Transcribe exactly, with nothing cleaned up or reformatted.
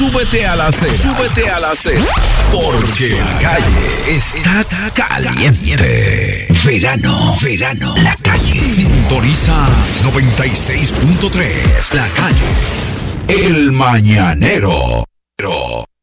súbete a la acera, súbete a la acera, porque la calle está caliente. Verano, verano, la calle. Sintoniza noventa y seis punto tres, la calle. El Mañanero.